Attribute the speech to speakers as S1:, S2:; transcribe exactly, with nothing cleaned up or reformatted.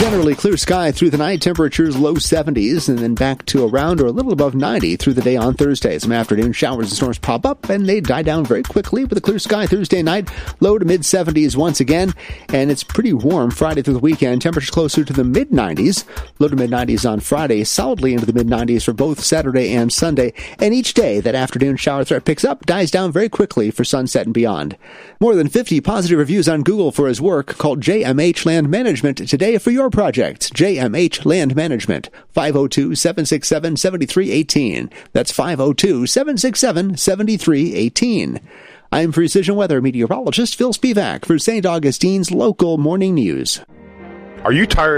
S1: Generally clear sky through the night, temperatures low seventies, and then back to around or a little above ninety through the day on Thursday. Some afternoon showers and storms pop up, and they die down very quickly with a clear sky Thursday night, low to mid seventies once again, and it's pretty warm Friday through the weekend. Temperatures closer to the mid nineties, low to mid nineties on Friday, solidly into the mid nineties for both Saturday and Sunday, and each day that afternoon shower threat picks up, dies down very quickly for sunset and beyond. More than fifty positive reviews on Google for his work. Called J M H Land Management today for your project. J M H Land Management, five oh two, seven six seven, seven three one eight. That's five oh two, seven six seven, seven three one eight. I'm Precision Weather meteorologist Phil Spivak for Saint Augustine's local morning news.
S2: Are you tired